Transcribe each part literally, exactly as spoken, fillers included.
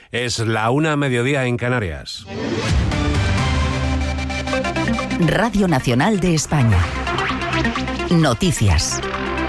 Es la una a mediodía en Canarias. Radio Nacional de España. Noticias.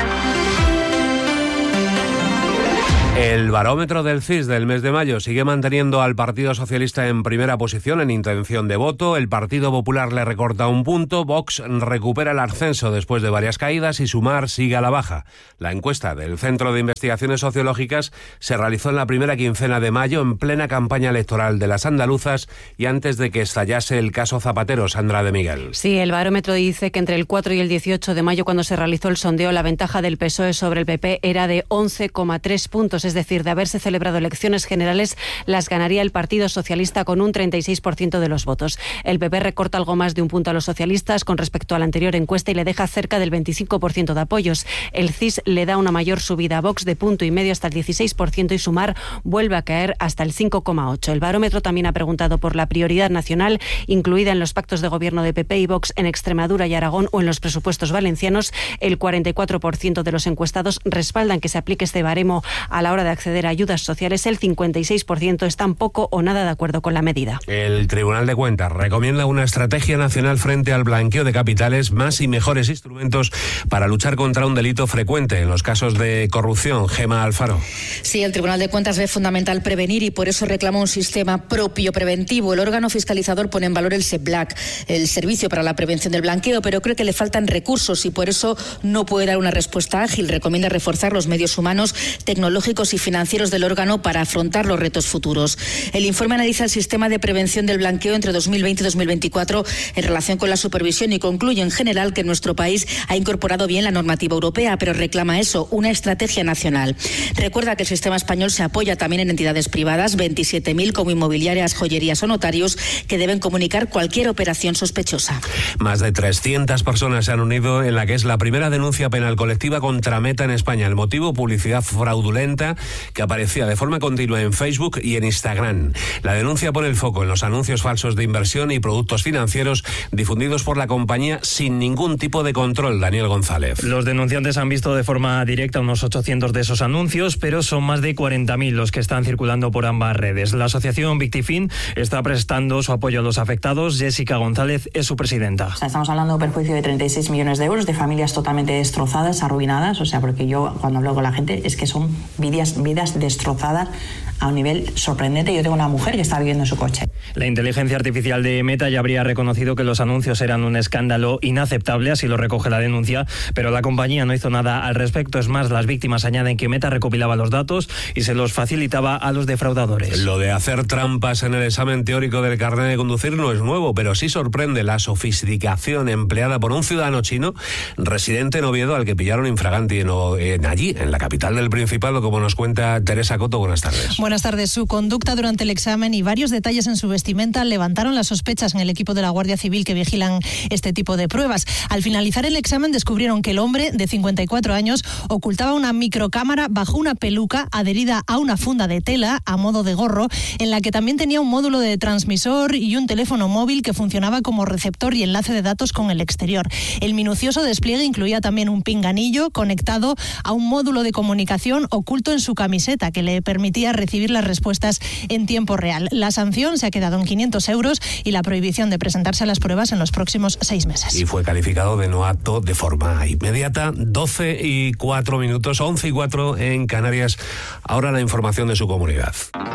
El barómetro del C I S del mes de mayo sigue manteniendo al Partido Socialista en primera posición en intención de voto. El Partido Popular le recorta un punto. Vox recupera el ascenso después de varias caídas y Sumar sigue a la baja. La encuesta del Centro de Investigaciones Sociológicas se realizó en la primera quincena de mayo, en plena campaña electoral de las andaluzas y antes de que estallase el caso Zapatero. Sandra de Miguel. Sí, el barómetro dice que entre el cuatro y el dieciocho de mayo, cuando se realizó el sondeo, la ventaja del P S O E sobre el P P era de once coma tres puntos. Es decir, de haberse celebrado elecciones generales, las ganaría el Partido Socialista con un treinta y seis por ciento de los votos. El P P recorta algo más de un punto a los socialistas con respecto a la anterior encuesta y le deja cerca del veinticinco por ciento de apoyos. El C I S le da una mayor subida a Vox de punto y medio hasta el dieciséis por ciento y Sumar vuelve a caer hasta el cinco coma ocho por ciento. El barómetro también ha preguntado por la prioridad nacional incluida en los pactos de gobierno de P P y Vox en Extremadura y Aragón o en los presupuestos valencianos. El cuarenta y cuatro por ciento de los encuestados respaldan que se aplique este baremo a la hora de acceder a ayudas sociales. El cincuenta y seis por ciento están poco o nada de acuerdo con la medida. El Tribunal de Cuentas recomienda una estrategia nacional frente al blanqueo de capitales, más y mejores instrumentos para luchar contra un delito frecuente en los casos de corrupción. Gema Alfaro. Sí, el Tribunal de Cuentas ve fundamental prevenir y por eso reclama un sistema propio preventivo. El órgano fiscalizador pone en valor el SEPLAC, el Servicio para la Prevención del Blanqueo, pero cree que le faltan recursos y por eso no puede dar una respuesta ágil. Recomienda reforzar los medios humanos, tecnológicos y financieros del órgano para afrontar los retos futuros. El informe analiza el sistema de prevención del blanqueo entre dos mil veinte y dos mil veinticuatro en relación con la supervisión y concluye en general que nuestro país ha incorporado bien la normativa europea, pero reclama eso, una estrategia nacional. Recuerda que el sistema español se apoya también en entidades privadas, veintisiete mil como inmobiliarias, joyerías o notarios, que deben comunicar cualquier operación sospechosa. Más de trescientas personas se han unido en la que es la primera denuncia penal colectiva contra Meta en España. El motivo, publicidad fraudulenta que aparecía de forma continua en Facebook y en Instagram. La denuncia pone el foco en los anuncios falsos de inversión y productos financieros difundidos por la compañía sin ningún tipo de control. Daniel González. Los denunciantes han visto de forma directa unos ochocientos de esos anuncios, pero son más de cuarenta mil los que están circulando por ambas redes. La asociación Victifin está prestando su apoyo a los afectados. Jessica González es su presidenta. O sea, estamos hablando de un perjuicio de treinta y seis millones de euros, de familias totalmente destrozadas, arruinadas. O sea, porque yo cuando hablo con la gente es que son vidas, vidas destrozadas a un nivel sorprendente. Yo tengo una mujer que está viviendo en su coche. La inteligencia artificial de Meta ya habría reconocido que los anuncios eran un escándalo inaceptable, así lo recoge la denuncia, pero la compañía no hizo nada al respecto. Es más, las víctimas añaden que Meta recopilaba los datos y se los facilitaba a los defraudadores. Lo de hacer trampas en el examen teórico del carnet de conducir no es nuevo, pero sí sorprende la sofisticación empleada por un ciudadano chino residente en Oviedo, al que pillaron infraganti en, en allí, en la capital del Principado, como nos cuenta Teresa Coto. Buenas tardes. Buenas tardes. Su conducta durante el examen y varios detalles en su vestimenta levantaron las sospechas en el equipo de la Guardia Civil que vigilan este tipo de pruebas. Al finalizar el examen descubrieron que el hombre, de cincuenta y cuatro años, ocultaba una microcámara bajo una peluca adherida a una funda de tela a modo de gorro, en la que también tenía un módulo de transmisor y un teléfono móvil que funcionaba como receptor y enlace de datos con el exterior. El minucioso despliegue incluía también un pinganillo conectado a un módulo de comunicación oculto en su camiseta que le permitía recibir las respuestas en tiempo real. La sanción se ha quedado en quinientos euros y la prohibición de presentarse a las pruebas en los próximos seis meses. Y fue calificado de no apto de forma inmediata. doce y cuatro minutos, once y cuatro en Canarias. Ahora la información de su comunidad.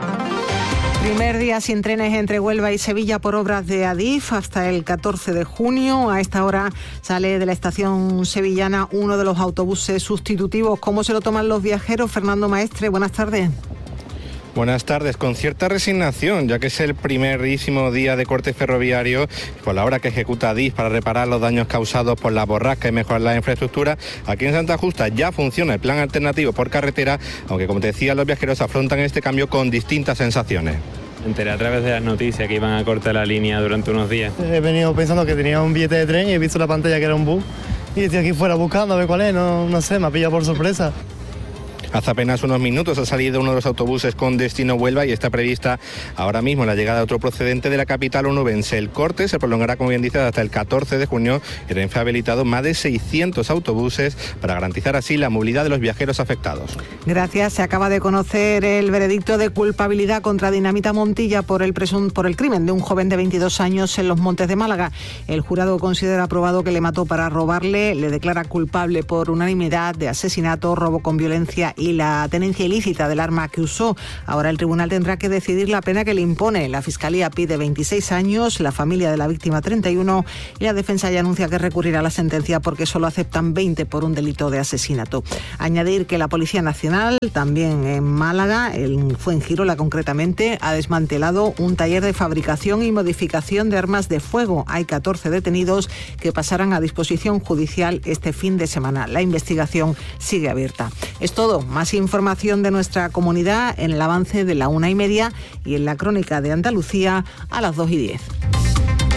Primer día sin trenes entre Huelva y Sevilla por obras de Adif hasta el catorce de junio. A esta hora sale de la estación sevillana uno de los autobuses sustitutivos. ¿Cómo se lo toman los viajeros? Fernando Maestre, buenas tardes. Buenas tardes. Con cierta resignación, ya que es el primerísimo día de corte ferroviario, por la hora que ejecuta Adif para reparar los daños causados por la borrasca y mejorar la infraestructura, aquí en Santa Justa ya funciona el plan alternativo por carretera, aunque como te decía, los viajeros afrontan este cambio con distintas sensaciones. Me enteré a través de las noticias que iban a cortar la línea durante unos días. He venido pensando que tenía un billete de tren y he visto la pantalla que era un bus y estoy aquí fuera buscando a ver cuál es, no, no sé, me ha pillado por sorpresa. Hace apenas unos minutos ha salido uno de los autobuses con destino Huelva y está prevista ahora mismo la llegada de otro procedente de la capital onubense. El corte se prolongará, como bien dice, hasta el catorce de junio y Renfe ha habilitado más de seiscientos autobuses para garantizar así la movilidad de los viajeros afectados. Gracias. Se acaba de conocer el veredicto de culpabilidad contra Dinamita Montilla por el presun- por el crimen de un joven de veintidós años en Los Montes de Málaga. El jurado considera aprobado que le mató para robarle, le declara culpable por unanimidad de asesinato, robo con violencia y la tenencia ilícita del arma que usó. Ahora el tribunal tendrá que decidir la pena que le impone. La Fiscalía pide veintiséis años, la familia de la víctima treinta y uno y la defensa ya anuncia que recurrirá a la sentencia porque solo aceptan veinte por un delito de asesinato. Añadir que la Policía Nacional, también en Málaga, en Fuengirola concretamente, ha desmantelado un taller de fabricación y modificación de armas de fuego. Hay catorce detenidos que pasarán a disposición judicial este fin de semana. La investigación sigue abierta. Es todo. Más información de nuestra comunidad en el avance de la una y media y en la crónica de Andalucía a las dos y diez.